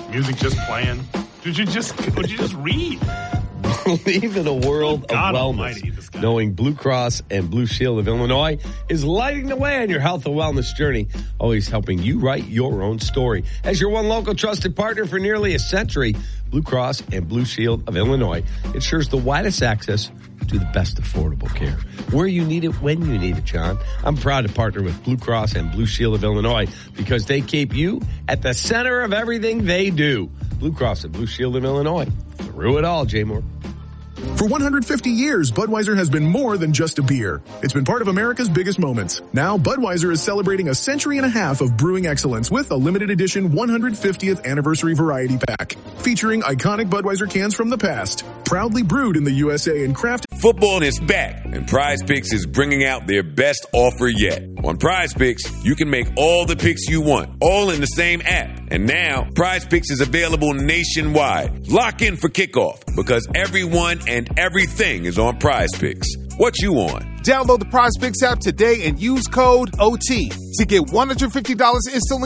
Music just playing. Would you just read? Live in a world of wellness. Almighty, knowing Blue Cross and Blue Shield of Illinois is lighting the way on your health and wellness journey, always helping you write your own story. As your one local trusted partner for nearly a century, Blue Cross and Blue Shield of Illinois ensures the widest access to the best affordable care. Where you need it, when you need it, John. I'm proud to partner with Blue Cross and Blue Shield of Illinois because they keep you at the center of everything they do. Blue Cross and Blue Shield of Illinois. Through it all, Jay Moore. For 150 years, Budweiser has been more than just a beer. It's been part of America's biggest moments. Now, Budweiser is celebrating a century and a half of brewing excellence with a limited edition 150th anniversary variety pack, featuring iconic Budweiser cans from the past, proudly brewed in the USA and crafted. Football is back, and Prize Picks is bringing out their best offer yet. On Prize Picks, you can make all the picks you want, all in the same app. And now, Prize Picks is available nationwide. Lock in for kickoff, because everyone and everything is on Prize Picks. What you on? Download the Prize Picks app today and use code OT to get $150 instantly